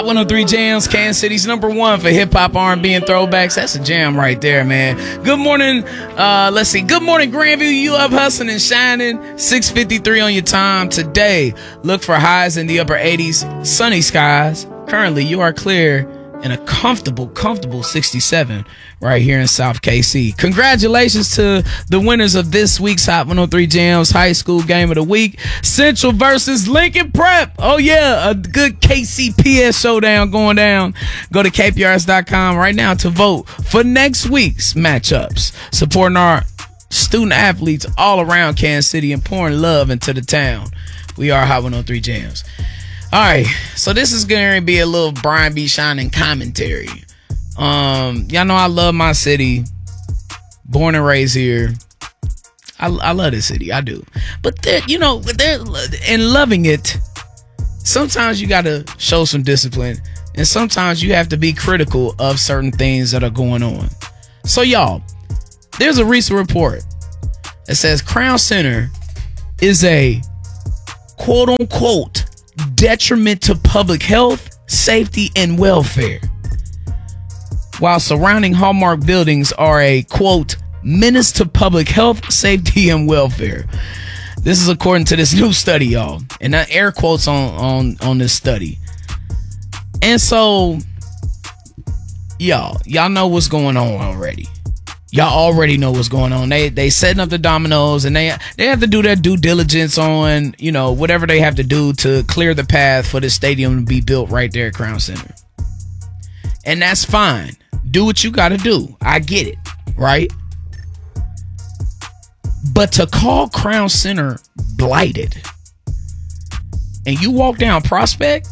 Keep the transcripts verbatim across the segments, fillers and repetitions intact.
Hot one oh three Jams, Kansas City's number one for hip-hop, R and B, and throwbacks. That's a jam right there, man. Good morning. Uh, let's see. Good morning, Grandview. You up hustling and shining. six fifty-three on your time. Today, look for highs in the upper eighties. Sunny skies. Currently, you are clear in a comfortable, comfortable sixty-seven right here in South K C. Congratulations to the winners of this week's Hot one oh three Jams High School Game of the Week. Central versus Lincoln Prep. Oh, yeah, a good K C P S showdown going down. Go to K P R S dot com right now to vote for next week's matchups. Supporting our student athletes all around Kansas City and pouring love into the town. We are Hot one oh three Jams. All right, so this is going to be a little Brian B. Shining commentary. Um, y'all know I love my city. Born and raised here. I, I love this city, I do. But there, you know, there, in loving it, sometimes you got to show some discipline, and sometimes you have to be critical of certain things that are going on. So, y'all, there's a recent report that says Crown Center is a quote-unquote detriment to public health, safety, and welfare, while surrounding Hallmark buildings are a, quote, menace to public health, safety, and welfare. This is according to this new study, y'all. And that air quotes on, on, on this study. And so, y'all, y'all know what's going on already. Y'all already know what's going on. They they setting up the dominoes, and they they have to do their due diligence on, you know, whatever they have to do to clear the path for the stadium to be built right there at Crown Center. And that's fine. Do what you got to do. I get it, right? But to call Crown Center blighted, and you walk down Prospect,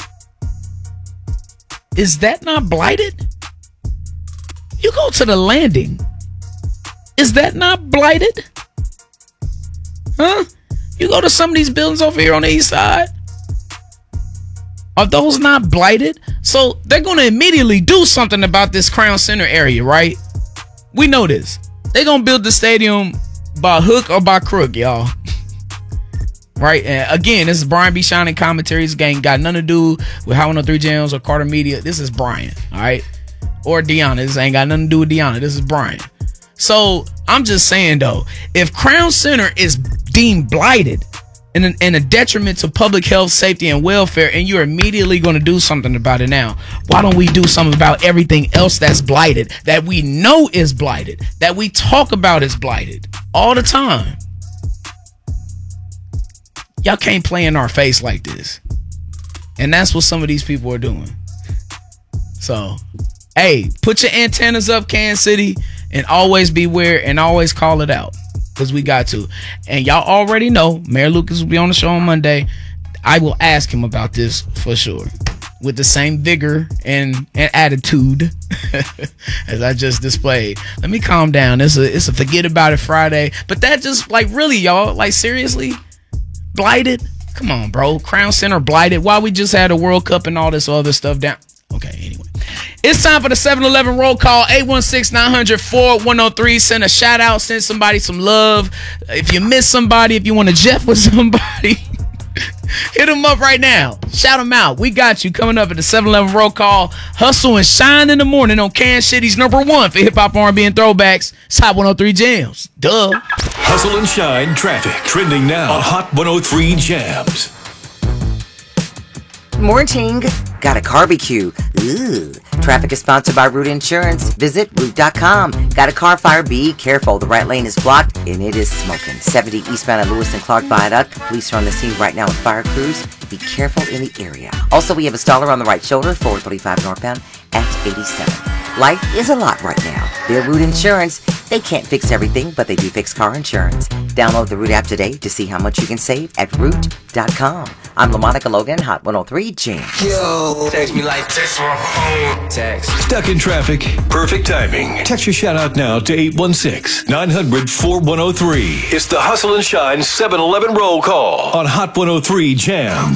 is that not blighted? You go to the Landing. Is that not blighted? Huh? You go to some of these buildings over here on the east side. Are those not blighted? So they're going to immediately do something about this Crown Center area, right? We know this. They're going to build the stadium by hook or by crook, y'all. Right? And again, this is Brian B. Shining commentary. This game got nothing to do with Hot one oh three Jams or Carter Media. This is Brian, all right? Or Deanna. This ain't got nothing to do with Deanna. This is Brian. So I'm just saying, though, if Crown Center is deemed blighted and a, and a detriment to public health, safety, and welfare, and you're immediately going to do something about it now, why don't we do something about everything else that's blighted, that we know is blighted, that we talk about is blighted all the time? Y'all can't play in our face like this. And that's what some of these people are doing. So, hey, put your antennas up, Kansas City, and always beware and always call it out, because we got to. And y'all already know Mayor Lucas will be on the show on Monday. I will ask him about this for sure, with the same vigor and, and attitude as I just displayed. Let me calm down. It's a it's a forget about it Friday. But that just, like, really, y'all, like, seriously, blighted? Come on, bro. Crown Center blighted. Why we just had a World Cup and all this other stuff down? Okay, anyway. It's time for the seven eleven roll call. eight one six, nine hundred, four one oh three. Send a shout out. Send somebody some love. If you miss somebody, if you want to Jeff with somebody, hit them up right now. Shout them out. We got you coming up at the seven eleven roll call. Hustle and shine in the morning on Kansas City's number one for hip hop, R and B, and throwbacks. It's Hot one oh three Jams. Duh. Hustle and shine traffic trending now on Hot one oh three Jams. Morning. Got a barbecue. Ooh. Traffic is sponsored by Root Insurance. Visit root dot com. Got a car fire? Be careful. The right lane is blocked and it is smoking. seventy eastbound at Lewis and Clark Viaduct. Police are on the scene right now with fire crews. Be careful in the area. Also, we have a staller on the right shoulder, four thirty-five northbound at eighty-seven. Life is a lot right now. They're Root Insurance. They can't fix everything, but they do fix car insurance. Download the Root app today to see how much you can save at root dot com. I'm LaMonica Logan, Hot one oh three Jams. Yo, text me like text my phone. Text. Stuck in traffic? Perfect timing. Text your shout out now to eight one six, nine hundred, four one oh three. It's the Hustle and Shine seven eleven roll call on Hot one oh three Jams.